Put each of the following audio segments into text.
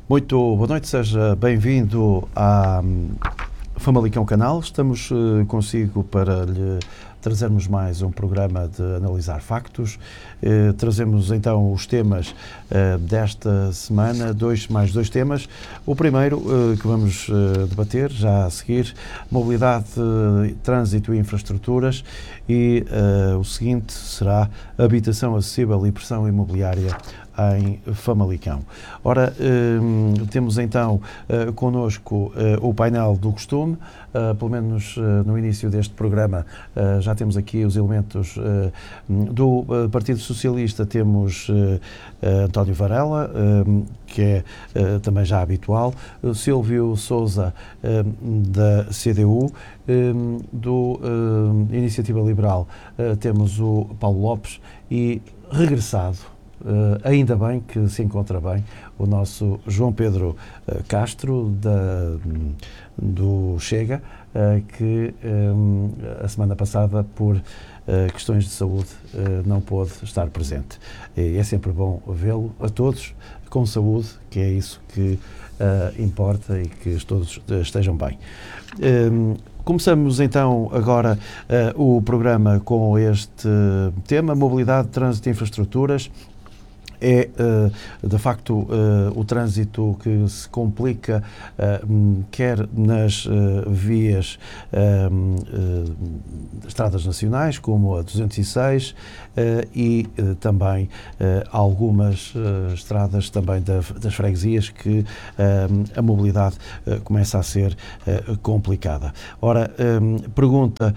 Muito boa noite, seja bem-vindo à Famalicão Canal. Estamos consigo para lhe trazermos mais um programa de analisar factos. Trazemos então os temas desta semana, mais dois temas. O primeiro que vamos debater já a seguir, mobilidade, trânsito e infraestruturas, e o seguinte será habitação acessível e pressão imobiliária em Famalicão. Ora, temos então connosco o painel do costume. Pelo menos no início deste programa já temos aqui os elementos do Partido Socialista. Temos António Varela, que é também já habitual, Silvio Sousa, da CDU, do Iniciativa Liberal temos o Paulo Lopes e, regressado, ainda bem que se encontra bem, o nosso João Pedro Castro, do Chega, que a semana passada, por questões de saúde, não pôde estar presente. E é sempre bom vê-lo, a todos, com saúde, que é isso que importa, e que todos estejam bem. Começamos então agora o programa com este tema: mobilidade, trânsito e infraestruturas. É, de facto, o trânsito que se complica, quer nas vias, estradas nacionais, como a 206, e também algumas estradas também das freguesias, que a mobilidade começa a ser complicada. Ora, pergunta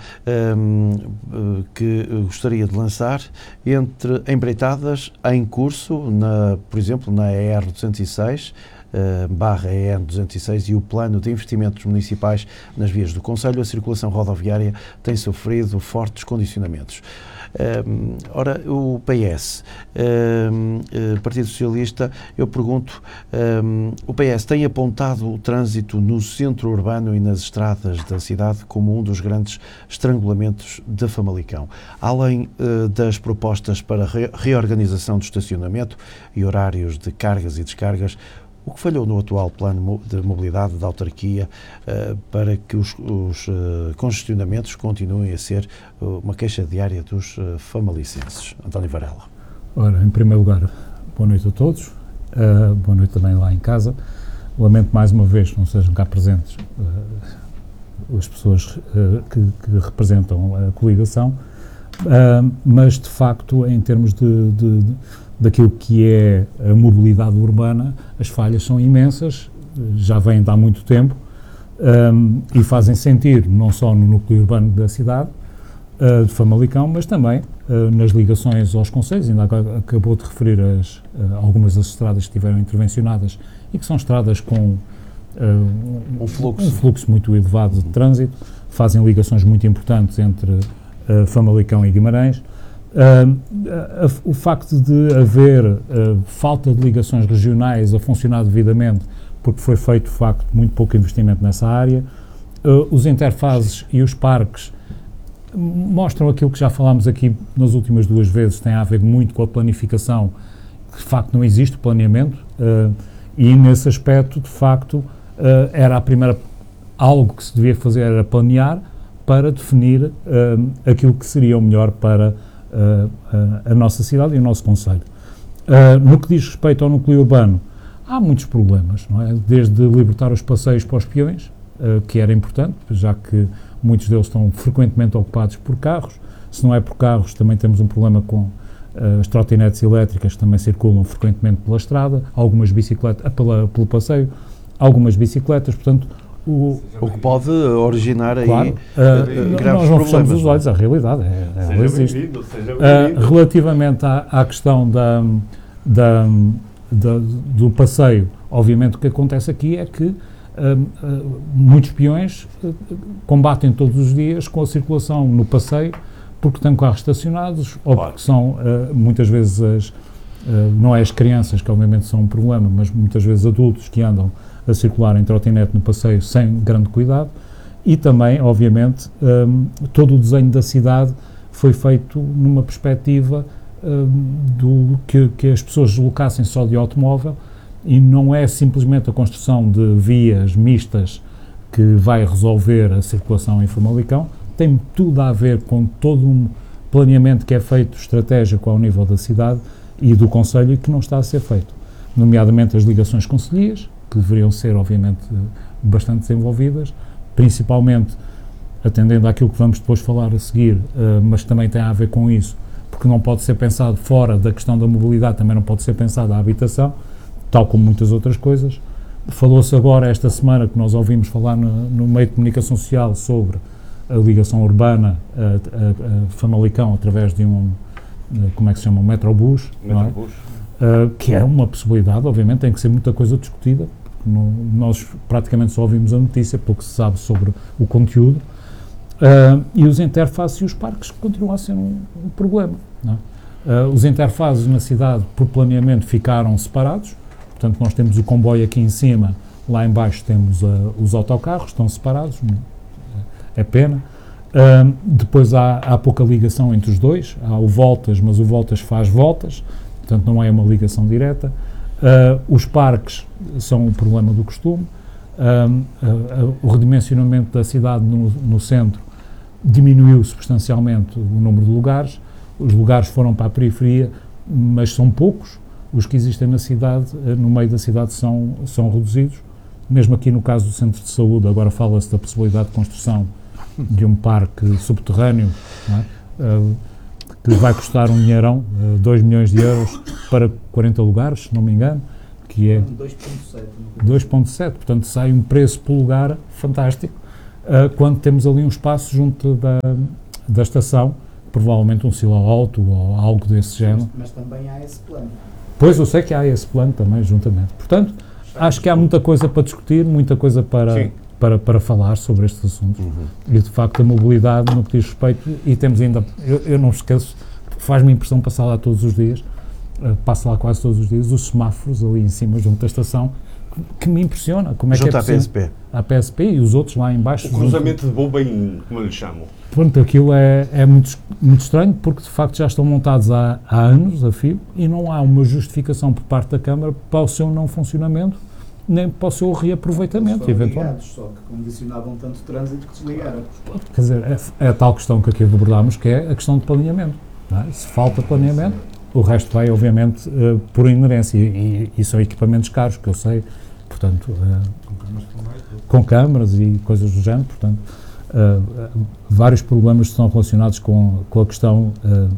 que gostaria de lançar: entre empreitadas em curso, por exemplo, na ER206, barra EN206, e o plano de investimentos municipais nas vias do concelho, a circulação rodoviária tem sofrido fortes condicionamentos. Ora, o PS, Partido Socialista, eu pergunto, o PS tem apontado o trânsito no centro urbano e nas estradas da cidade como um dos grandes estrangulamentos de Famalicão. Além das propostas para reorganização do estacionamento e horários de cargas e descargas, o que falhou no atual plano de mobilidade da autarquia para que os congestionamentos continuem a ser uma queixa diária dos famalicenses? António Varela. Ora, em primeiro lugar, boa noite a todos, boa noite também lá em casa. Lamento mais uma vez que não sejam cá presentes as pessoas que representam a coligação, mas de facto, em termos daquilo que é a mobilidade urbana, as falhas são imensas, já vêm de há muito tempo, e fazem sentir não só no núcleo urbano da cidade, de Famalicão, mas também nas ligações aos concelhos. Ainda acabou de referir algumas das estradas que estiveram intervencionadas e que são estradas com um fluxo muito elevado de trânsito, fazem ligações muito importantes entre Famalicão e Guimarães. O facto de haver falta de ligações regionais a funcionar devidamente, porque foi feito, de facto, muito pouco investimento nessa área. Os interfaces e os parques mostram aquilo que já falámos aqui nas últimas duas vezes, tem a ver muito com a planificação, que de facto não existe planeamento, e nesse aspecto, de facto, era algo que se devia fazer, era planear para definir aquilo que seria o melhor para a nossa cidade e o nosso concelho. No que diz respeito ao núcleo urbano, há muitos problemas, não é? Desde libertar os passeios para os peões, que era importante, já que muitos deles estão frequentemente ocupados por carros. Se não é por carros, também temos um problema com as trotinetes elétricas, que também circulam frequentemente pela estrada, algumas bicicletas, pelo passeio, algumas bicicletas, portanto, o que pode originar aí, claro, graves nós não problemas. Fechamos os olhos, a realidade ela existe. Relativamente à questão do passeio, obviamente o que acontece aqui é que muitos peões combatem todos os dias com a circulação no passeio, porque estão carros estacionados, ou porque são muitas vezes não é as crianças, que obviamente são um problema, mas muitas vezes adultos que andam a circular em trotinete no passeio sem grande cuidado. E também, obviamente, todo o desenho da cidade foi feito numa perspectiva que as pessoas deslocassem só de automóvel e não é simplesmente a construção de vias mistas que vai resolver a circulação em Famalicão, tem tudo a ver com todo um planeamento que é feito estratégico ao nível da cidade e do concelho e que não está a ser feito, nomeadamente as ligações concelhias, que deveriam ser, obviamente, bastante desenvolvidas, principalmente atendendo àquilo que vamos depois falar a seguir, mas que também tem a ver com isso, porque não pode ser pensado fora da questão da mobilidade, também não pode ser pensado a habitação, tal como muitas outras coisas. Falou-se agora, esta semana, que nós ouvimos falar no meio de comunicação social sobre a ligação urbana a Famalicão através de um, como é que se chama, um metrobus, Metrobus. Que é uma possibilidade, obviamente, tem que ser muita coisa discutida, porque nós praticamente só ouvimos a notícia, pouco se sabe sobre o conteúdo, e os interfaces e os parques continuam a ser um problema. Não é? Os interfaces na cidade, por planeamento, ficaram separados, portanto nós temos o comboio aqui em cima, lá em baixo temos os autocarros, estão separados, é pena. Depois há pouca ligação entre os dois, há o Voltas, mas o Voltas faz voltas, portanto não é uma ligação direta. Os parques são um problema do costume, o redimensionamento da cidade no centro diminuiu substancialmente o número de lugares, os lugares foram para a periferia, mas são poucos, os que existem na cidade, no meio da cidade são reduzidos, mesmo aqui no caso do centro de saúde, agora fala-se da possibilidade de construção de um parque subterrâneo, não é? Que vai custar um dinheirão, 2 milhões de euros para 40 lugares, se não me engano, que é 2.7, portanto sai um preço por lugar fantástico, quando temos ali um espaço junto da estação, provavelmente um silo alto ou algo desse género. Mas também há esse plano. Pois, eu sei que há esse plano também, juntamente. Portanto, acho que há muita coisa para discutir, muita coisa para falar sobre estes assuntos. E, de facto, a mobilidade, no que diz respeito, e temos ainda, eu não esqueço, faz-me impressão passar lá todos os dias, passo lá quase todos os dias, os semáforos ali em cima, junto da estação, que me impressiona. Como é junto que é à PSP. A PSP e os outros lá em baixo. O cruzamento de Bobaim, como eu lhe chamo. Pronto, aquilo é muito estranho, porque de facto já estão montados há anos a fio e não há uma justificação por parte da Câmara para o seu não funcionamento, nem para o seu reaproveitamento, eventualmente. Só que condicionavam tanto trânsito que desligaram. Quer dizer, é a tal questão que aqui abordámos, que é a questão de planeamento. Não é? Se falta planeamento, o resto vai, obviamente, por inerência, e são equipamentos caros, que eu sei, portanto, com câmaras e coisas do género, portanto, vários problemas estão relacionados com a questão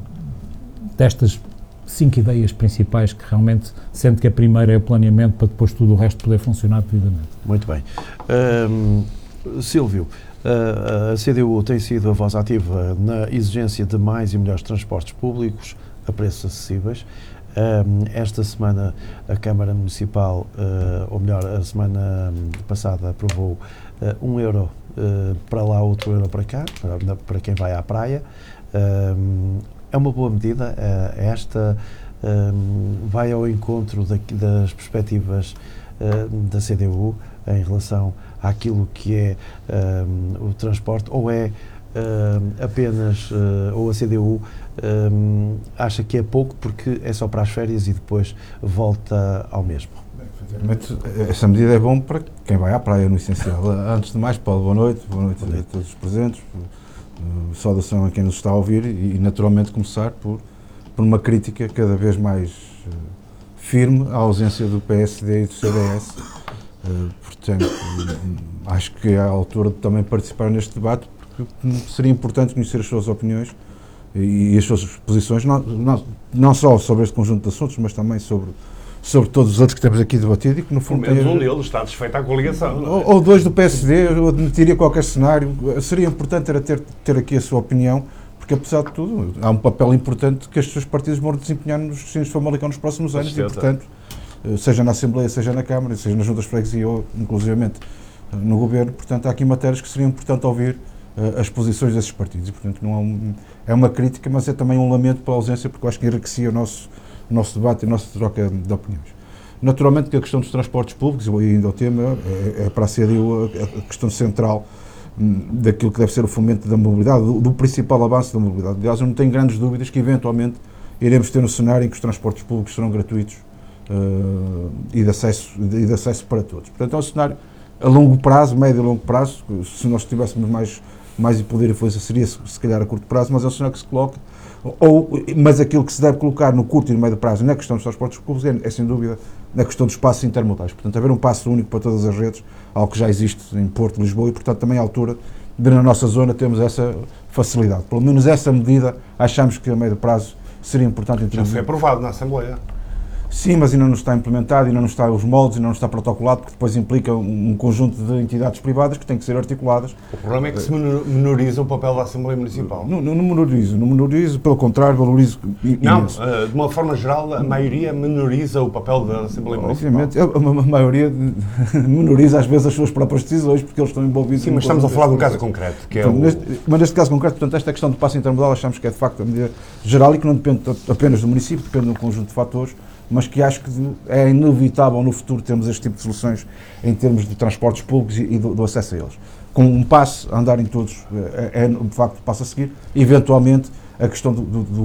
destas 5 ideias principais, que realmente, sendo que a primeira é o planeamento, para depois tudo o resto poder funcionar devidamente. Muito bem. Silvio, a CDU tem sido a voz ativa na exigência de mais e melhores transportes públicos a preços acessíveis. Esta semana a Câmara Municipal, ou melhor, a semana passada aprovou €1 para lá, outro euro para cá, para quem vai à praia. É uma boa medida. Esta vai ao encontro das perspectivas da CDU em relação àquilo que é o transporte, ou é apenas, ou a CDU acha que é pouco porque é só para as férias e depois volta ao mesmo? Essa medida é bom para quem vai à praia, no essencial. Antes de mais, Paulo, boa noite a todos os presentes, saudação a quem nos está a ouvir e naturalmente começar por uma crítica cada vez mais firme à ausência do PSD e do CDS. Portanto, acho que é a altura de também participar neste debate, porque seria importante conhecer as suas opiniões e as suas posições, não só sobre este conjunto de assuntos, mas também sobre todos os outros que temos aqui debatido e que no fundo... Pelo menos um deles está desfeito à coligação. Ou dois do PSD, eu admitiria qualquer cenário. Seria importante era ter aqui a sua opinião, porque apesar de tudo, há um papel importante que estes partidos vão desempenhar nos destinos de Famalicão nos próximos anos e, portanto, seja na Assembleia, seja na Câmara, seja nas juntas de freguesia ou, inclusivamente, no Governo, portanto, há aqui matérias que seriam importante ouvir as posições desses partidos. E, portanto, não é uma crítica, mas é também um lamento pela ausência, porque eu acho que enriquecia o nosso debate e a nossa troca de opiniões. Naturalmente que a questão dos transportes públicos, e ainda o tema, é para a CDU a questão central daquilo que deve ser o fomento da mobilidade, do principal avanço da mobilidade. Aliás, eu não tenho grandes dúvidas que eventualmente iremos ter um cenário em que os transportes públicos serão gratuitos e de acesso para todos. Portanto, é um cenário a longo prazo, médio e longo prazo. Se nós tivéssemos mais poder e influência, seria se calhar a curto prazo, mas é um cenário que se coloca. Mas aquilo que se deve colocar no curto e no médio prazo na questão dos transportes públicos é sem dúvida na questão dos passos intermodais. Portanto, haver um passo único para todas as redes, algo que já existe em Porto, Lisboa, e portanto também à altura de na nossa zona temos essa facilidade. Pelo menos essa medida achamos que a médio prazo seria importante introduzir. Já foi aprovado na Assembleia. Sim, mas ainda não está implementado, ainda não está os moldes, ainda não está protocolado, porque depois implica um conjunto de entidades privadas que têm que ser articuladas. O problema é que se menoriza o papel da Assembleia Municipal. Não menorizo, pelo contrário, valorizo imenso. Não, de uma forma geral, a maioria menoriza o papel da Assembleia Municipal. Obviamente, a maioria menoriza às vezes as suas próprias decisões, porque eles estão envolvidos... Sim, mas estamos a falar de um caso concreto, que é Mas neste caso concreto, portanto, esta questão do passo intermodal achamos que é de facto a medida geral e que não depende apenas do município, depende de um conjunto de fatores, mas que acho que é inevitável no futuro termos este tipo de soluções em termos de transportes públicos e do acesso a eles. Com um passo a andarem todos, de facto o passo a seguir, eventualmente a questão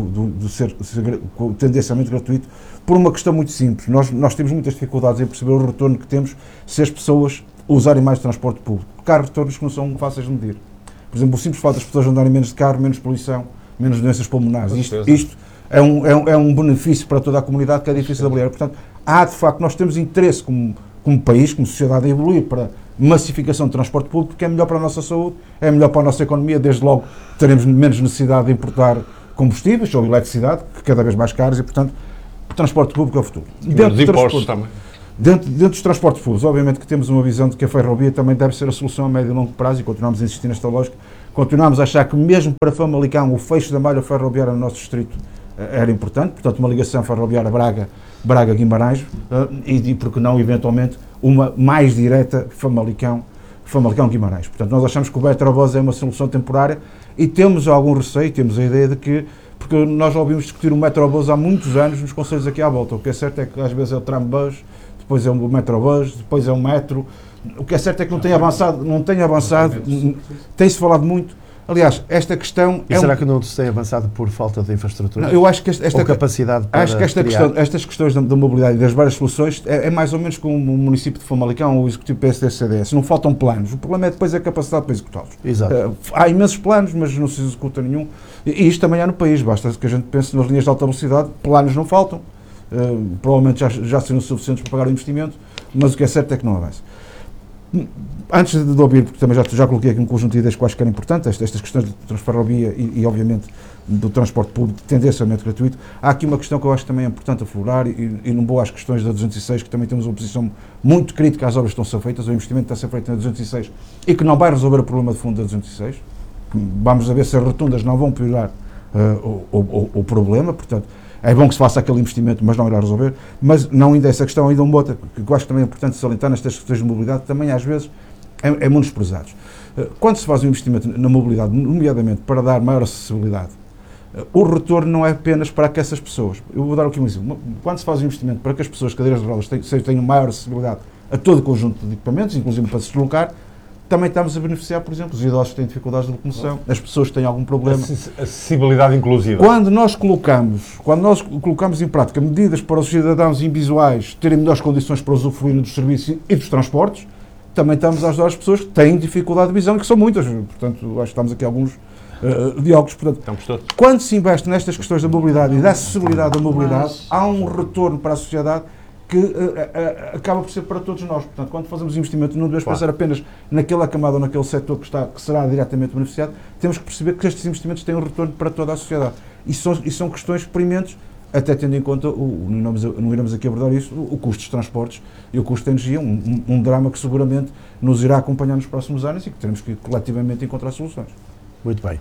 de ser tendencialmente gratuito, por uma questão muito simples. Nós temos muitas dificuldades em perceber o retorno que temos se as pessoas usarem mais transporte público, porque há retornos que não são fáceis de medir. Por exemplo, o simples fato das pessoas andarem menos de carro, menos poluição, menos doenças pulmonares. Isto é um benefício para toda a comunidade que é difícil de avaliar. Portanto, de facto, nós temos interesse como país, como sociedade, a evoluir para massificação de transporte público, porque é melhor para a nossa saúde, é melhor para a nossa economia, desde logo teremos menos necessidade de importar combustíveis ou eletricidade, que cada vez mais caros, e, portanto, o transporte público é o futuro. Dentro dos impostos também. Dentro dos transportes públicos, obviamente que temos uma visão de que a ferrovia também deve ser a solução a médio e longo prazo, e continuamos a insistir nesta lógica. Continuamos a achar que mesmo para Famalicão o fecho da malha ferroviária no nosso distrito era importante, portanto uma ligação ferroviária Braga-Guimarães e porque não eventualmente uma mais direta Famalicão-Guimarães. Portanto nós achamos que o Metrobus é uma solução temporária e temos algum receio, temos a ideia de que, porque nós já ouvimos discutir o Metrobus há muitos anos nos conselhos aqui à volta, o que é certo é que às vezes é o trambus, depois é o Metrobus, depois é o metro, o que é certo é que não tem avançado, tem-se falado muito. Aliás, esta questão... será que não se tem avançado por falta de infraestrutura? Não, eu acho que esta capacidade para acho que estas questões da mobilidade e das várias soluções é mais ou menos como o município de Famalicão ou o executivo PSD-CDS. Não faltam planos. O problema é depois a capacidade para executá-los. Exato. Há imensos planos, mas não se executa nenhum. E isto também há no país. Basta que a gente pense nas linhas de alta velocidade. Planos não faltam. Provavelmente já seriam suficientes para pagar o investimento, mas o que é certo é que não avança. Antes de ouvir, porque também já coloquei aqui um conjunto de ideias que eu acho que eram importantes, estas questões de ferrovia e obviamente do transporte público tendencialmente gratuito, há aqui uma questão que eu acho que também é importante aflorar e não vou às questões da 206, que também temos uma posição muito crítica às obras que estão a ser feitas, o investimento que está a ser feito na 206 e que não vai resolver o problema de fundo da 206. Vamos a ver se as rotundas não vão piorar o problema, portanto é bom que se faça aquele investimento, mas não irá resolver. Mas não ainda essa questão, ainda uma outra, que eu acho que também é importante salientar nestas questões de mobilidade, também às vezes é muito desprezado. Quando se faz um investimento na mobilidade, nomeadamente para dar maior acessibilidade, o retorno não é apenas para que essas pessoas... Eu vou dar aqui um exemplo. Quando se faz um investimento para que as pessoas cadeiras de rodas tenham maior acessibilidade a todo o conjunto de equipamentos, inclusive para se deslocar, também estamos a beneficiar, por exemplo, os idosos que têm dificuldades de locomoção, as pessoas que têm algum problema. Acessibilidade inclusiva. Quando nós colocamos em prática medidas para os cidadãos invisuais terem melhores condições para usufruírem dos serviços e dos transportes, também estamos a ajudar as pessoas que têm dificuldade de visão, e que são muitas. Portanto, acho que estamos aqui alguns diálogos. Portanto, estamos todos. Quando se investe nestas questões da mobilidade e da acessibilidade da mobilidade, há um retorno para a sociedade que acaba por ser para todos nós. Portanto, quando fazemos investimento, não devemos pensar apenas naquela camada ou naquele setor que será diretamente beneficiado, temos que perceber que estes investimentos têm um retorno para toda a sociedade. E são questões prementes, até tendo em conta, não iremos aqui abordar isso, o custo dos transportes e o custo da energia, um drama que seguramente nos irá acompanhar nos próximos anos e que teremos que coletivamente encontrar soluções. Muito bem.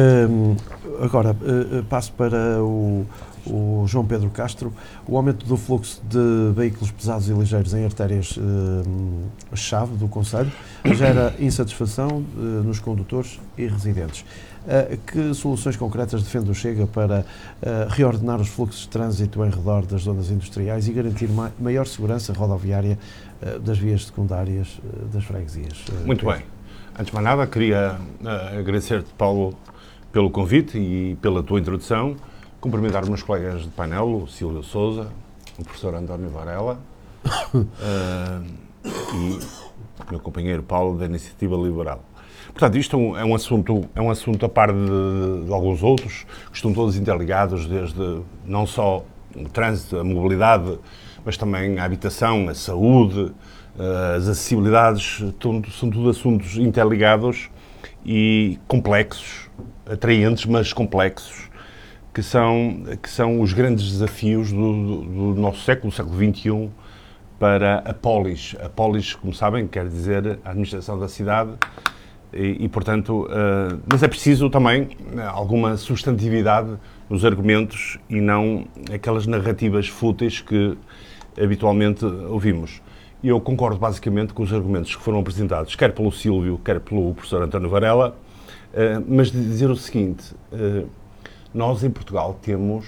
Agora, passo para o João Pedro Castro. O aumento do fluxo de veículos pesados e ligeiros em artérias-chave do concelho gera insatisfação nos condutores e residentes. Que soluções concretas defende o Chega para reordenar os fluxos de trânsito em redor das zonas industriais e garantir maior segurança rodoviária das vias secundárias das freguesias? Muito bem. Antes de mais nada, queria agradecer-te, Paulo, pelo convite e pela tua introdução. Cumprimentar os meus colegas de painel, o Silvio Sousa, o professor António Varela, e o meu companheiro Paulo, da Iniciativa Liberal. Portanto, isto é um assunto a par de alguns outros, que estão todos interligados, desde não só o trânsito, a mobilidade, mas também a habitação, a saúde, as acessibilidades, são tudo assuntos interligados e complexos, atraentes, mas complexos, que são os grandes desafios do nosso século XXI, para a polis. A polis, como sabem, quer dizer a administração da cidade e portanto, mas é preciso também alguma substantividade nos argumentos e não aquelas narrativas fúteis que habitualmente ouvimos. E eu concordo basicamente com os argumentos que foram apresentados, quer pelo Sílvio, quer pelo professor António Varela, mas de dizer o seguinte, nós em Portugal temos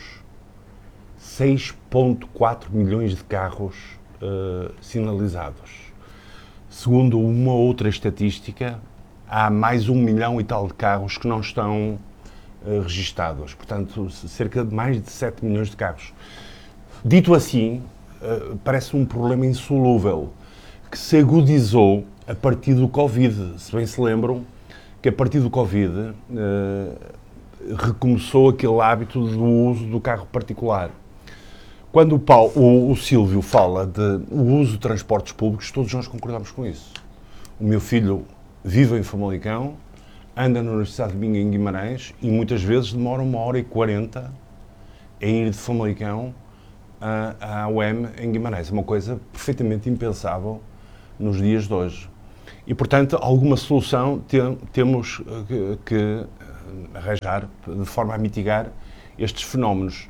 6,4 milhões de carros sinalizados. Segundo uma outra estatística, há mais 1 milhão e tal de carros que não estão registados. Portanto, cerca de mais de 7 milhões de carros. Dito assim, parece um problema insolúvel, que se agudizou a partir do Covid. Se bem se lembram, que a partir do Covid recomeçou aquele hábito do uso do carro particular. Quando o Sílvio fala de o uso de transportes públicos, todos nós concordamos com isso. O meu filho vive em Famalicão, anda na Universidade de Minho em Guimarães e muitas vezes demora 1h40 a ir de Famalicão à UEM em Guimarães. É uma coisa perfeitamente impensável nos dias de hoje. E, portanto, alguma solução temos que arranjar de forma a mitigar estes fenómenos.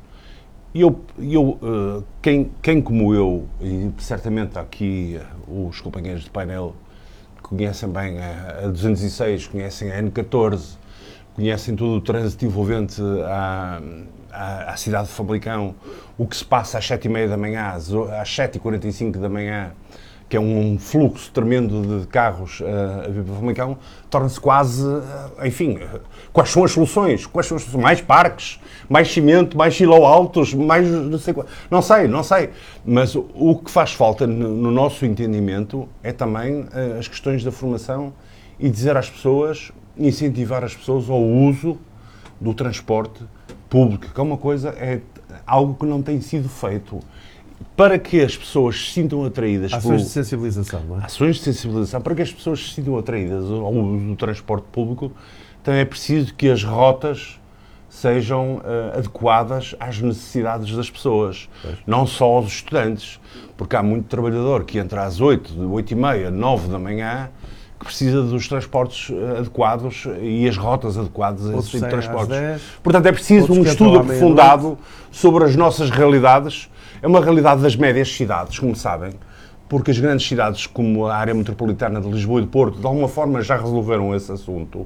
Quem como eu, e certamente aqui os companheiros de painel conhecem bem a 206, conhecem a N14, conhecem todo o trânsito envolvente à cidade de Famalicão, o que se passa às 7h30 da manhã, às 7h45 da manhã, que é um fluxo tremendo de carros a vir para Famalicão, torna-se quase, enfim, quais são as soluções? Mais parques, mais cimento, mais silo-altos, mais não sei qual. Não sei. Mas o que faz falta no nosso entendimento é também as questões da formação e dizer às pessoas, incentivar as pessoas ao uso do transporte público, que é uma coisa, é algo que não tem sido feito. Para que as pessoas se sintam atraídas... Ações de sensibilização, não é? Ações de sensibilização. Para que as pessoas se sintam atraídas ao uso do transporte público, também é preciso que as rotas sejam adequadas às necessidades das pessoas. Pois. Não só aos estudantes. Porque há muito trabalhador que entra às 8h30, 9 da manhã, que precisa dos transportes adequados e as rotas adequadas a esse tipo de transportes. 10, portanto, é preciso um estudo aprofundado sobre as nossas realidades. É uma realidade das médias cidades, como sabem, porque as grandes cidades, como a área metropolitana de Lisboa e de Porto, de alguma forma já resolveram esse assunto.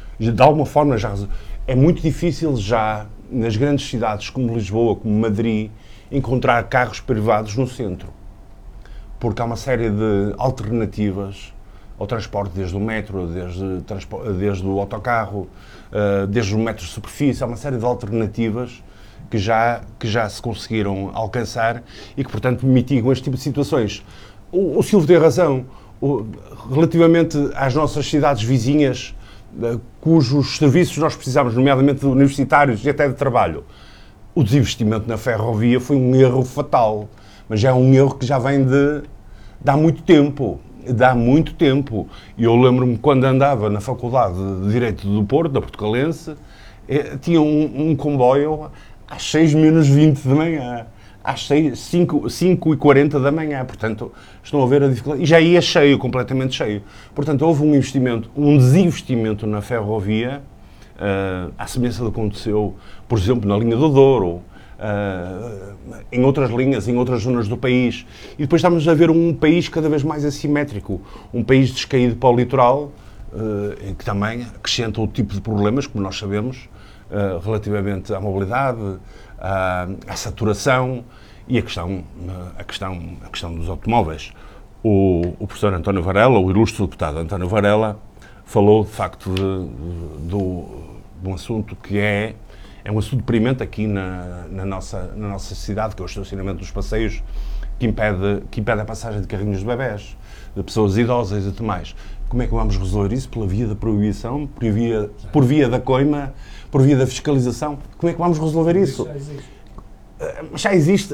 É muito difícil já, nas grandes cidades como Lisboa, como Madrid, encontrar carros privados no centro. Porque há uma série de alternativas ao transporte, desde o metro, desde o autocarro, desde o metro de superfície, há uma série de alternativas que já se conseguiram alcançar e que, portanto, mitigam este tipo de situações. O Silvio tem razão. Relativamente às nossas cidades vizinhas, cujos serviços nós precisamos, nomeadamente universitários e até de trabalho, o desinvestimento na ferrovia foi um erro fatal. Mas é um erro que já vem de há muito tempo. E eu lembro-me, quando andava na Faculdade de Direito do Porto, da Portucalense, tinha um comboio às 6h-20 da manhã, às 5h40 da manhã, portanto, estão a ver a dificuldade, e já ia cheio, completamente cheio. Portanto, houve um desinvestimento na ferrovia, à semelhança do que aconteceu, por exemplo, na linha do Douro, em outras linhas, em outras zonas do país. E depois estamos a ver um país cada vez mais assimétrico, um país descaído para o litoral, que também acrescenta outro tipo de problemas, como nós sabemos, relativamente à mobilidade, à saturação e a questão dos automóveis. O professor António Varela, o ilustre deputado António Varela, falou de facto de um assunto que é um assunto premente aqui na nossa cidade, que é o estacionamento dos passeios, que impede a passagem de carrinhos de bebés, de pessoas idosas e tudo mais. Como é que vamos resolver isso? Pela via da proibição, por via da coima, por via da fiscalização? Como é que vamos resolver isso? Já existe,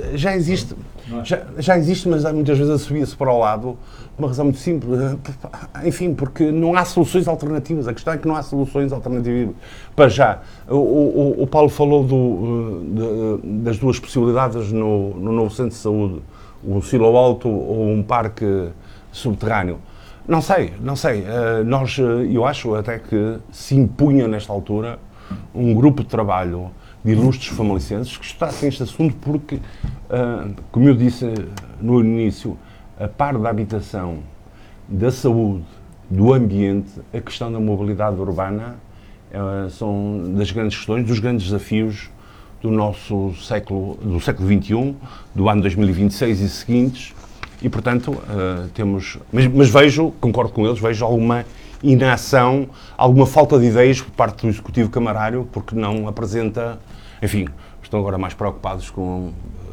mas muitas vezes assumia-se para o lado, por uma razão muito simples, enfim, porque não há soluções alternativas. A questão é que não há soluções alternativas para já. O Paulo falou das duas possibilidades no novo centro de saúde, um silo alto ou um parque subterrâneo. Não sei. Eu acho até que se impunha nesta altura um grupo de trabalho de ilustres famalicenses que estudassem este assunto porque, como eu disse no início, a par da habitação, da saúde, do ambiente, a questão da mobilidade urbana são das grandes questões, dos grandes desafios do nosso século XXI, do ano 2026 e seguintes, e portanto mas concordo com eles, vejo alguma inação, alguma falta de ideias por parte do Executivo Camarário, porque não apresenta, enfim, estão agora mais preocupados com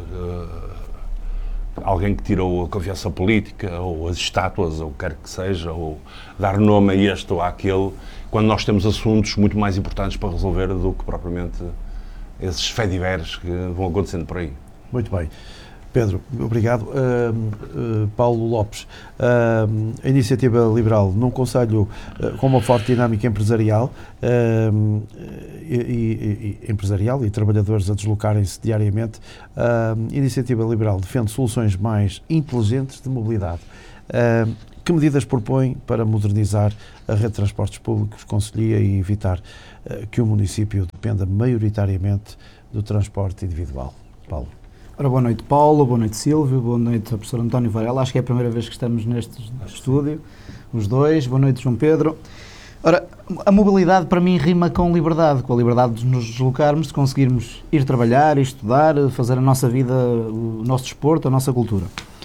alguém que tirou a confiança política, ou as estátuas, ou o que quer que seja, ou dar nome a este ou àquele, quando nós temos assuntos muito mais importantes para resolver do que propriamente esses fediveres que vão acontecendo por aí. Muito bem. Pedro, obrigado. Paulo Lopes, a Iniciativa Liberal num Conselho com uma forte dinâmica empresarial e trabalhadores a deslocarem-se diariamente, a Iniciativa Liberal defende soluções mais inteligentes de mobilidade. Que medidas propõe para modernizar a rede de transportes públicos, conselhia e evitar que o município dependa maioritariamente do transporte individual? Paulo. Ora, boa noite, Paulo, boa noite, Silvio, boa noite, professor António Varela. Acho que é a primeira vez que estamos neste estúdio, os dois. Boa noite, João Pedro. Ora, a mobilidade para mim rima com a liberdade de nos deslocarmos, de conseguirmos ir trabalhar, ir estudar, fazer a nossa vida, o nosso desporto, a nossa cultura.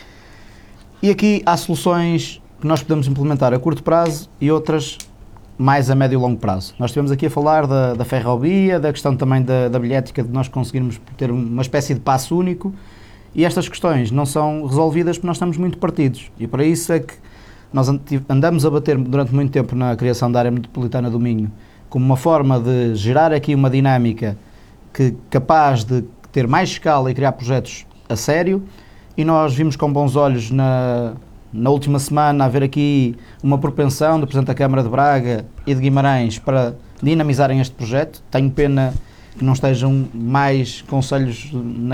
E aqui há soluções que nós podemos implementar a curto prazo e outras mais a médio e longo prazo. Nós estivemos aqui a falar da ferrovia, da questão também da bilhética, de nós conseguirmos ter uma espécie de passo único, e estas questões não são resolvidas porque nós estamos muito partidos, e para isso é que nós andamos a bater durante muito tempo na criação da área metropolitana do Minho, como uma forma de gerar aqui uma dinâmica capaz de ter mais escala e criar projetos a sério, e nós vimos com bons olhos na última semana haver aqui uma propensão do Presidente da Câmara de Braga e de Guimarães para dinamizarem este projeto. Tenho pena que não estejam mais conselhos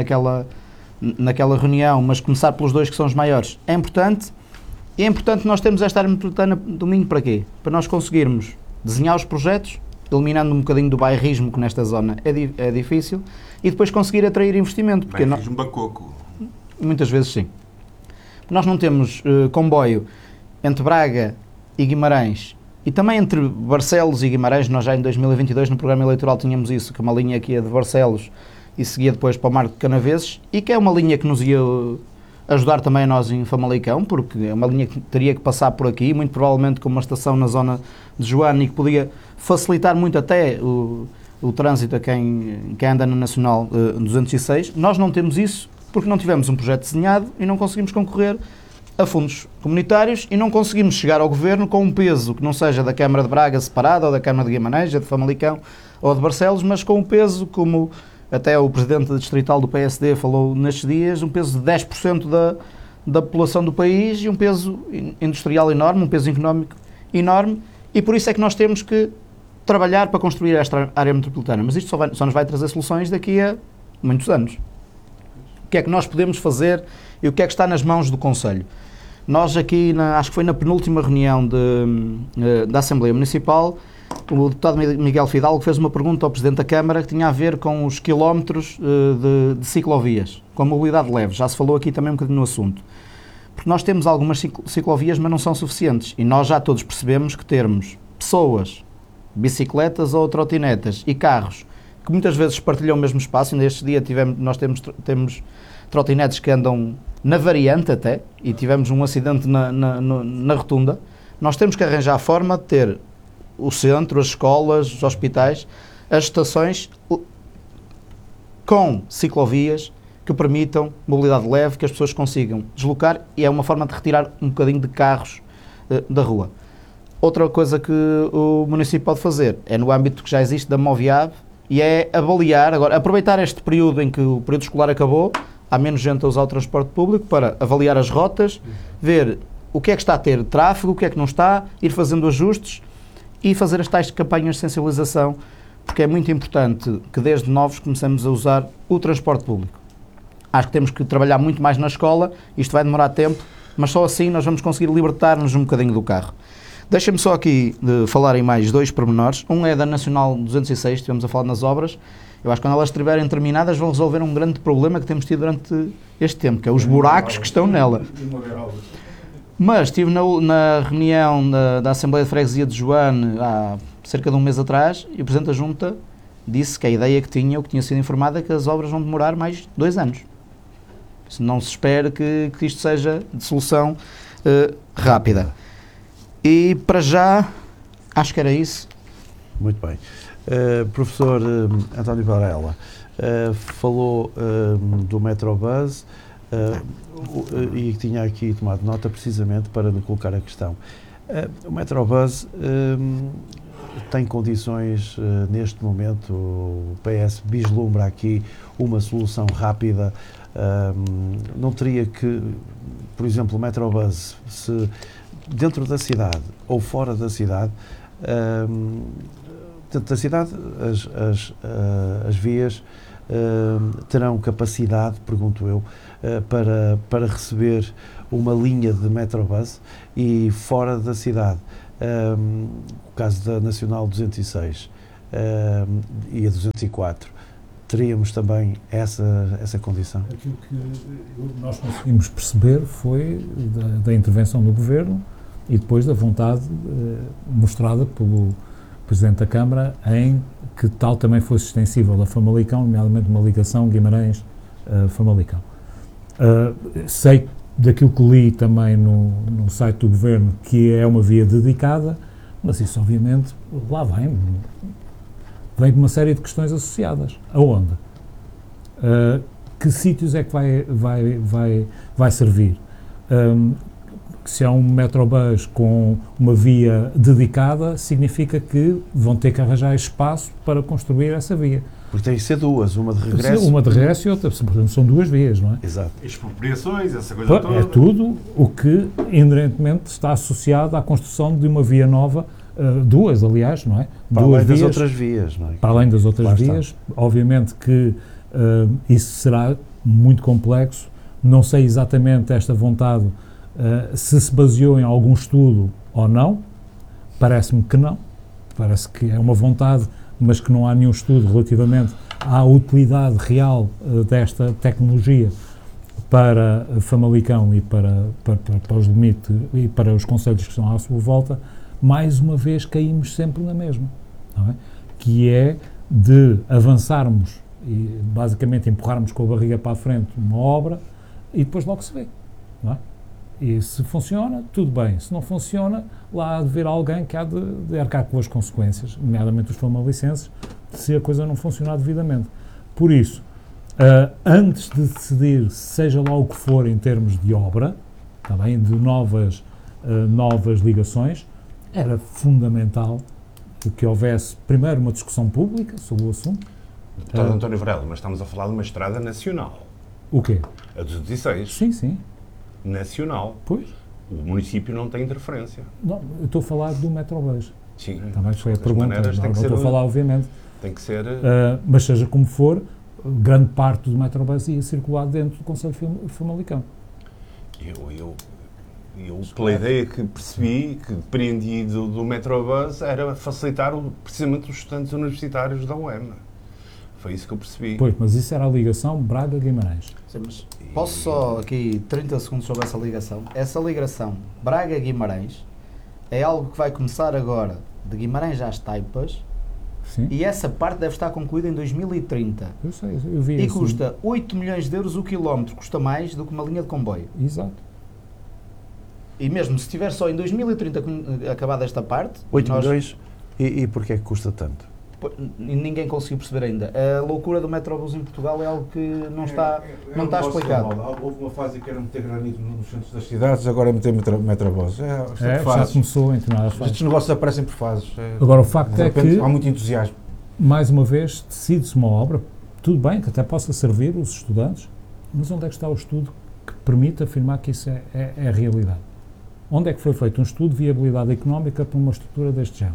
naquela reunião, mas começar pelos dois que são os maiores é importante. E é importante nós termos esta área metropolitana do Minho para quê? Para nós conseguirmos desenhar os projetos, eliminando um bocadinho do bairrismo que nesta zona é difícil, e depois conseguir atrair investimento. Bairrismo bacoco. Muitas vezes sim. Nós não temos comboio entre Braga e Guimarães, e também entre Barcelos e Guimarães. Nós já em 2022 no programa eleitoral tínhamos isso, que é uma linha que ia de Barcelos e seguia depois para o Marco de Canaveses, e que é uma linha que nos ia ajudar também a nós em Famalicão, porque é uma linha que teria que passar por aqui, muito provavelmente com uma estação na zona de Joana, e que podia facilitar muito até o trânsito a quem anda na Nacional 206. Nós não temos isso, porque não tivemos um projeto desenhado e não conseguimos concorrer a fundos comunitários e não conseguimos chegar ao Governo com um peso que não seja da Câmara de Braga separada, ou da Câmara de Guimarães, de Famalicão ou de Barcelos, mas com um peso, como até o Presidente Distrital do PSD falou nestes dias, um peso de 10% da população do país e um peso industrial enorme, um peso económico enorme, e por isso é que nós temos que trabalhar para construir esta área metropolitana. Mas isto só nos vai trazer soluções daqui a muitos anos. O que é que nós podemos fazer e o que é que está nas mãos do Conselho? Nós aqui, acho que foi na penúltima reunião da Assembleia Municipal, o deputado Miguel Fidalgo fez uma pergunta ao Presidente da Câmara que tinha a ver com os quilómetros de ciclovias, com a mobilidade leve. Já se falou aqui também um bocadinho no assunto. Porque nós temos algumas ciclovias, mas não são suficientes. E nós já todos percebemos que termos pessoas, bicicletas ou trotinetas e carros que muitas vezes partilham o mesmo espaço. Neste dia nós temos trotinetes que andam na variante até, e tivemos um acidente na rotunda. Nós temos que arranjar a forma de ter o centro, as escolas, os hospitais, as estações com ciclovias, que permitam mobilidade leve, que as pessoas consigam deslocar, e é uma forma de retirar um bocadinho de carros da rua. Outra coisa que o município pode fazer é no âmbito que já existe da Moviab, e é avaliar, agora, aproveitar este período em que o período escolar acabou, há menos gente a usar o transporte público, para avaliar as rotas, ver o que é que está a ter tráfego, o que é que não está, ir fazendo ajustes e fazer as tais campanhas de sensibilização, porque é muito importante que desde novos comecemos a usar o transporte público. Acho que temos que trabalhar muito mais na escola, isto vai demorar tempo, mas só assim nós vamos conseguir libertar-nos um bocadinho do carro. Deixem-me só aqui falar em mais 2 pormenores. Um é da Nacional 206, estivemos a falar nas obras. Eu acho que quando elas estiverem terminadas vão resolver um grande problema que temos tido durante este tempo, que é os buracos que estão nela. Mas estive na reunião da Assembleia de Freguesia de Joane há cerca de um mês atrás, e o Presidente da Junta disse que a ideia que tinha, o que tinha sido informado, é que as obras vão demorar mais 2 anos. Não se espera que isto seja de solução rápida. E para já, acho que era isso. Muito bem. Professor António Varela, falou do Metrobus e tinha aqui tomado nota precisamente para lhe colocar a questão. O Metrobus tem condições neste momento, o PS vislumbra aqui uma solução rápida. Não teria que, por exemplo, o Metrobus, se dentro da cidade ou fora da cidade, dentro da cidade as vias terão capacidade, pergunto eu, para receber uma linha de Metrobus, e fora da cidade, o caso da Nacional 206 e a 204, teríamos também essa condição? Aquilo que nós conseguimos perceber foi da intervenção do Governo e depois da vontade mostrada pelo Presidente da Câmara em que tal também fosse extensível a Famalicão, nomeadamente uma ligação Guimarães-Famalicão. Sei daquilo que li também no site do Governo que é uma via dedicada, mas isso obviamente lá vem de uma série de questões associadas. Aonde? Que sítios é que vai servir? Se há um Metrobus com uma via dedicada, significa que vão ter que arranjar espaço para construir essa via. Porque tem que ser duas, uma de regresso. Uma de regresso e outra, portanto, são 2 vias, não é? Exato. Expropriações, essa coisa toda. É tudo o que inerentemente está associado à construção de uma via nova, 2, aliás, não é? Para 2 além vias, das outras vias, não é? Para além das outras vias, obviamente que isso será muito complexo. Não sei exatamente esta vontade se baseou em algum estudo ou não. Parece-me que não. Parece que é uma vontade, mas que não há nenhum estudo relativamente à utilidade real desta tecnologia para Famalicão e para os limites e para os concelhos que estão à sua volta. Mais uma vez caímos sempre na mesma, não é? Que é de avançarmos e basicamente empurrarmos com a barriga para a frente uma obra e depois logo se vê, não é? E se funciona, tudo bem. Se não funciona, lá há de ver alguém que há de arcar com as consequências, nomeadamente os famalicenses, se a coisa não funcionar devidamente. Por isso, antes de decidir, seja lá o que for em termos de obra, também de novas ligações, era fundamental que houvesse, primeiro, uma discussão pública sobre o assunto. Doutor António Varela, mas estamos a falar de uma estrada nacional. O quê? A 206. Sim, sim. Nacional. Pois. O município não tem interferência. Não, eu estou a falar do Metrobus. Sim. Também foi a pergunta. Não estou a falar, obviamente. Tem que ser... mas seja como for, grande parte do Metrobus ia circular dentro do concelho de Famalicão. Eu pela ideia que percebi, que depreendi do Metrobus, era facilitar precisamente os estudantes universitários da UEM. Foi isso que eu percebi. Pois, mas isso era a ligação Braga-Guimarães. Sim, mas posso só aqui 30 segundos sobre essa ligação? Essa ligação Braga-Guimarães é algo que vai começar agora de Guimarães às Taipas. Sim. E essa parte deve estar concluída em 2030. Eu sei, eu vi e isso. Custa 8 milhões de euros o quilómetro, custa mais do que uma linha de comboio. Exato. E mesmo se estiver só em 2030 acabada esta parte... 8 milhões, e porquê é que custa tanto? e ninguém conseguiu perceber ainda. A loucura do Metrobus em Portugal é algo que não está explicado. Houve uma fase que era meter granito nos centros das cidades, agora é meter Metrobus. Já começou em determinadas fases. Estes negócios aparecem por fases. Agora, o facto é que, há muito entusiasmo. mais uma vez, decide-se uma obra, tudo bem que até possa servir os estudantes, mas onde é que está o estudo que permite afirmar que isso é a realidade? Onde é que foi feito um estudo de viabilidade económica para uma estrutura deste género?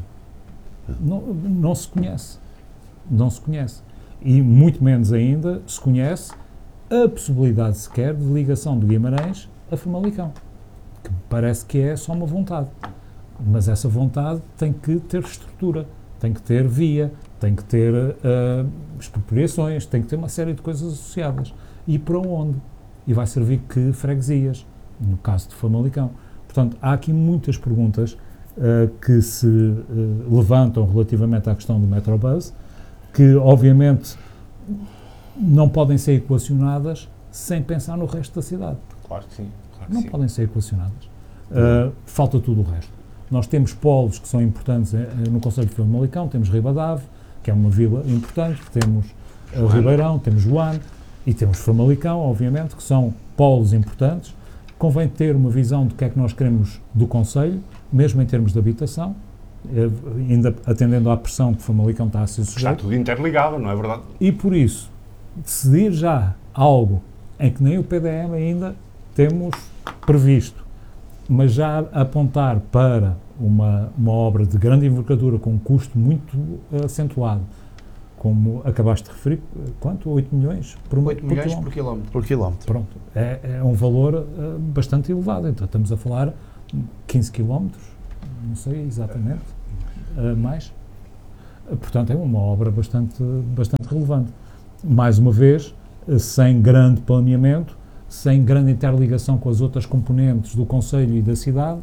Não se conhece. Não se conhece. E muito menos ainda se conhece a possibilidade sequer de ligação de Guimarães a Famalicão, que parece que é só uma vontade. Mas essa vontade tem que ter estrutura, tem que ter via, tem que ter expropriações, tem que ter uma série de coisas associadas. E para onde? E vai servir que freguesias, no caso de Famalicão. Portanto, há aqui muitas perguntas que se levantam relativamente à questão do Metrobus, que obviamente não podem ser equacionadas sem pensar no resto da cidade. Claro que sim. Não podem ser equacionadas. Falta tudo o resto. Nós temos polos que são importantes no concelho de Famalicão, temos Ribadave, que é uma vila importante, temos Ribeirão, temos Joane e temos Famalicão, obviamente, que são polos importantes. Convém ter uma visão do que é que nós queremos do concelho, mesmo em termos de habitação, ainda atendendo à pressão que Famalicão está a ser sujeito. Está tudo interligado, não é verdade? E por isso, decidir já algo em que nem o PDM ainda temos previsto, mas já apontar para uma obra de grande envergadura, com um custo muito acentuado, como acabaste de referir, quanto? 8 milhões? 8 milhões por quilómetro. Por quilómetro. Pronto, é um valor bastante elevado, então estamos a falar 15 quilómetros, não sei exatamente, mais. Portanto, é uma obra bastante relevante. Mais uma vez, sem grande planeamento, sem grande interligação com as outras componentes do concelho e da cidade,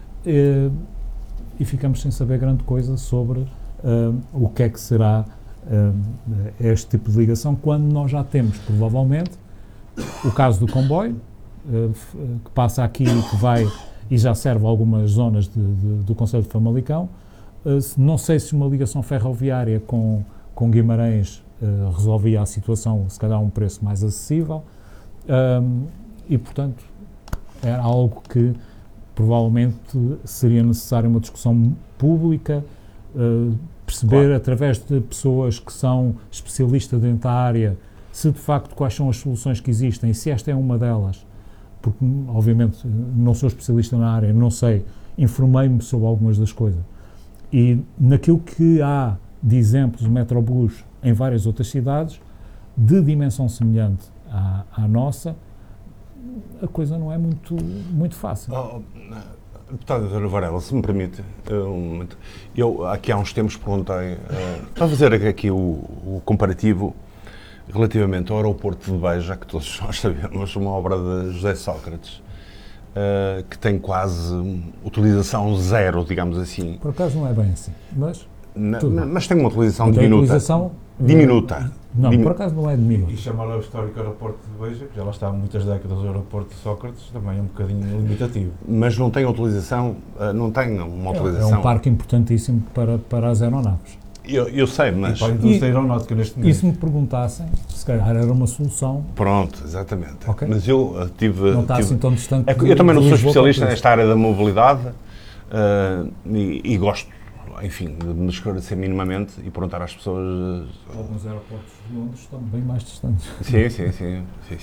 e ficamos sem saber grande coisa sobre o que é que será este tipo de ligação, quando nós já temos, provavelmente, o caso do comboio, que passa aqui e que vai e já serve algumas zonas do concelho de Famalicão. Não sei se uma ligação ferroviária com Guimarães resolvia a situação, se calhar a um preço mais acessível, e, portanto, era algo que provavelmente seria necessário uma discussão pública, perceber, claro, através de pessoas que são especialistas dentro da área, se de facto quais são as soluções que existem, e se esta é uma delas, porque obviamente não sou especialista na área, não sei, informei-me sobre algumas das coisas. E naquilo que há de exemplos de Metrobus em várias outras cidades, de dimensão semelhante à nossa, a coisa não é muito fácil. Deputado Dr. Varela, se me permite, eu aqui há uns tempos perguntei, para fazer aqui o comparativo relativamente ao aeroporto de Beja, que todos nós sabemos, uma obra de José Sócrates, que tem quase utilização zero, digamos assim. Por acaso não é bem assim, mas tem uma utilização diminuta. Não, por acaso não é diminuta. E chamar o histórico aeroporto de Beja, que já lá está há muitas décadas, o aeroporto de Sócrates, também é um bocadinho limitativo. Mas não tem utilização, não tem uma utilização... É um parque importantíssimo para as aeronaves. Eu sei, mas... E para a indústria aeronáutica neste momento. E se me perguntassem, se calhar era uma solução... Pronto, exatamente. Okay. Mas eu tive... Não está assim tão distante... Eu também não sou especialista nesta área da mobilidade e gosto, enfim, de me esclarecer minimamente e perguntar às pessoas... Alguns aeroportos de Londres estão bem mais distantes. Sim.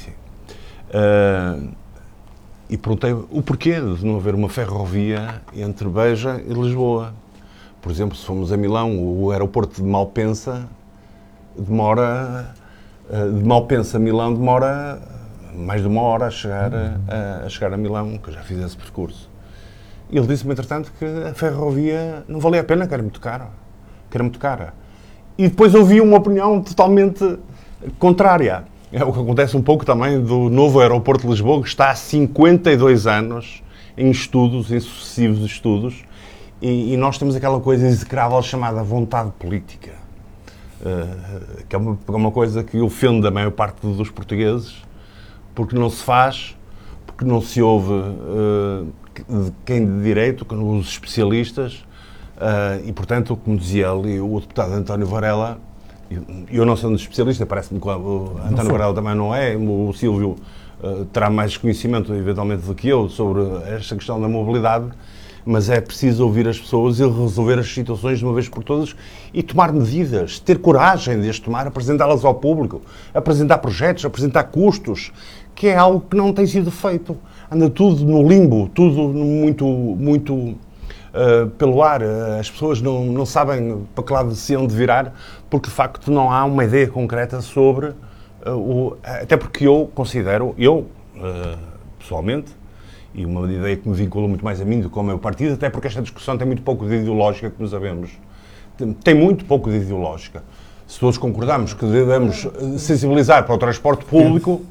E perguntei o porquê de não haver uma ferrovia entre Beja e Lisboa. Por exemplo, se formos a Milão, o aeroporto de Malpensa demora... De Malpensa a Milão demora mais de uma hora a chegar a Milão, que eu já fiz esse percurso. E ele disse-me, entretanto, que a ferrovia não valia a pena, que era muito cara. E depois ouvi uma opinião totalmente contrária. É o que acontece um pouco também do novo aeroporto de Lisboa, que está há 52 anos em estudos, em sucessivos estudos, e nós temos aquela coisa execrável chamada vontade política, que é uma coisa que ofende a maior parte dos portugueses, porque não se faz, porque não se ouve quem de direito, os especialistas, E, portanto, como dizia ali o deputado António Varela, eu não sou um especialista, parece-me que o António Varela também não é, o Silvio terá mais conhecimento, eventualmente, do que eu sobre esta questão da mobilidade, mas é preciso ouvir as pessoas e resolver as situações de uma vez por todas e tomar medidas, ter coragem de as tomar, apresentá-las ao público, apresentar projetos, apresentar custos, que é algo que não tem sido feito. Anda tudo no limbo, tudo muito pelo ar. As pessoas não sabem para que lado se hão de virar, porque de facto não há uma ideia concreta sobre até porque eu considero, pessoalmente, e uma ideia que me vincula muito mais a mim do que ao meu partido, até porque esta discussão tem muito pouco de ideológica, como sabemos. Tem muito pouco de ideológica. Se todos concordamos que devemos sensibilizar para o transporte público,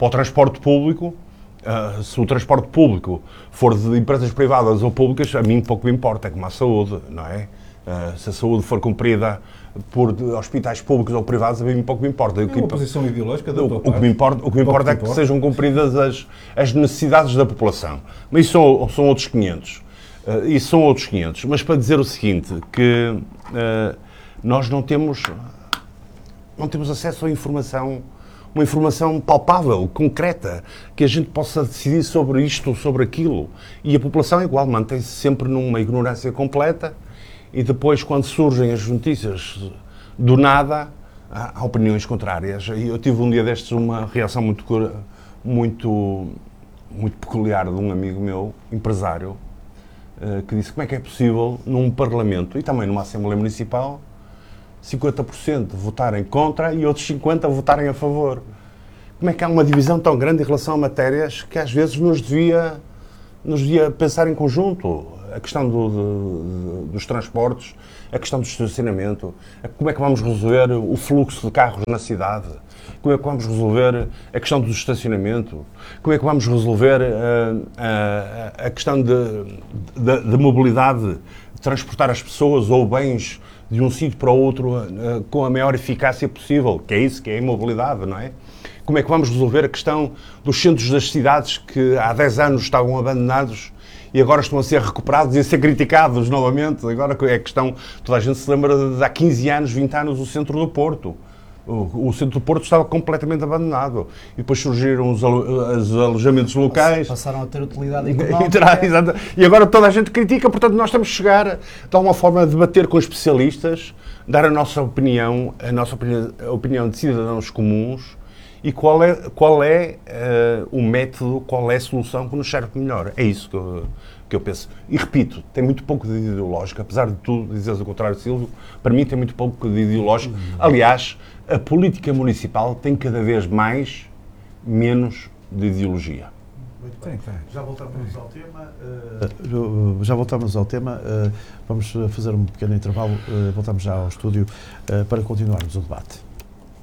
se o transporte público for de empresas privadas ou públicas, a mim pouco me importa, é como a saúde, não é? Se a saúde for cumprida por hospitais públicos ou privados, a mim pouco me importa. É uma posição ideológica da tua parte. O que me importa é que sejam cumpridas as necessidades da população. Mas isso são outros 500. Isso são outros 500. Mas para dizer o seguinte, que nós não temos acesso a informação, uma informação palpável, concreta, que a gente possa decidir sobre isto ou sobre aquilo. E a população é igual, mantém-se sempre numa ignorância completa. E depois, quando surgem as notícias do nada, há opiniões contrárias. E eu tive um dia destes uma reação muito peculiar de um amigo meu, empresário, que disse como é que é possível, num Parlamento e também numa Assembleia Municipal, 50% votarem contra e outros 50% votarem a favor. Como é que há uma divisão tão grande em relação a matérias que às vezes nos devia pensar em conjunto? A questão dos transportes, a questão do estacionamento, como é que vamos resolver o fluxo de carros na cidade, como é que vamos resolver a questão do estacionamento, como é que vamos resolver a questão de mobilidade, de transportar as pessoas ou bens de um sítio para o outro com a maior eficácia possível, que é isso, que é a mobilidade, não é? Como é que vamos resolver a questão dos centros das cidades que há 10 anos estavam abandonados e agora estão a ser recuperados e a ser criticados novamente? Agora é questão, toda a gente se lembra de há 15 anos, 20 anos, o centro do Porto. O centro do Porto estava completamente abandonado. E depois surgiram os alojamentos locais. Passaram a ter utilidade económica. E agora toda a gente critica, portanto nós temos que chegar, de alguma forma, a debater com especialistas, dar a nossa opinião a opinião de cidadãos comuns, e qual é o método, qual é a solução que nos serve melhor. É isso que eu penso. E repito, tem muito pouco de ideológico, apesar de tudo, dizeres o contrário, Silvio, para mim tem muito pouco de ideológico. Aliás, a política municipal tem cada vez menos de ideologia. Muito bem. Já voltamos ao tema. Vamos fazer um pequeno intervalo. Voltamos já ao estúdio para continuarmos o debate.